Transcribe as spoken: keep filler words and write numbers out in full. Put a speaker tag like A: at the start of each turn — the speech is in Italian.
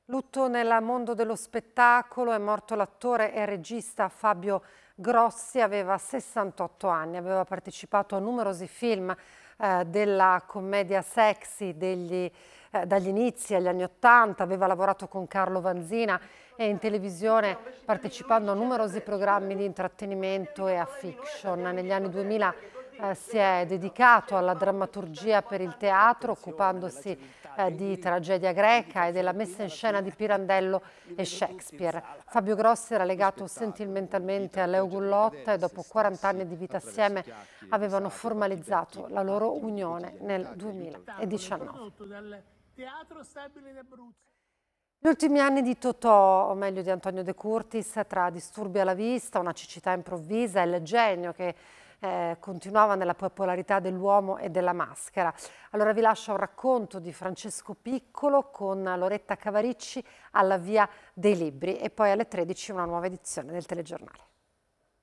A: Lutto nel mondo dello spettacolo, è morto l'attore e regista Fabio Grossi, aveva sessantotto anni, aveva partecipato a numerosi film eh, della commedia sexy degli, eh, dagli inizi agli anni ottanta, aveva lavorato con Carlo Vanzina e in televisione partecipando a numerosi programmi di intrattenimento e a fiction. Negli anni duemila eh, si è dedicato alla drammaturgia per il teatro, occupandosi eh, di tragedia greca e della messa in scena di Pirandello e Shakespeare. Fabio Grossi era legato sentimentalmente a Leo Gullotta e dopo quaranta anni di vita assieme avevano formalizzato la loro unione nel duemiladiciannove. Gli ultimi anni di Totò, o meglio di Antonio De Curtis, tra disturbi alla vista, una cecità improvvisa e il genio che eh, continuava nella popolarità dell'uomo e della maschera. Allora vi lascio un racconto di Francesco Piccolo con Loretta Cavaricci alla Via dei Libri e poi alle tredici una nuova edizione del telegiornale.